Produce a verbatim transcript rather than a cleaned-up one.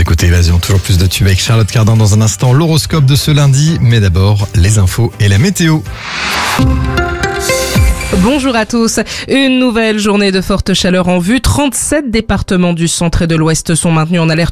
écoutez Évasion, toujours plus de tubes avec Charlotte Cardin dans un instant. L'horoscope de ce lundi, mais d'abord les infos et la météo. Bonjour à tous. Une nouvelle journée de forte chaleur en vue. trente-sept départements du centre et de l'ouest sont maintenus en alerte